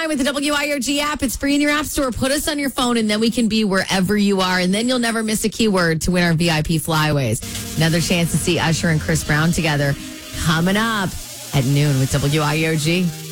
time with the WIOG app. It's free in your app store. Put us on your phone, and then we can be wherever you are. And then you'll never miss a keyword to win our VIP flyaways. Another chance to see Usher and Chris Brown together coming up at noon with WIOG.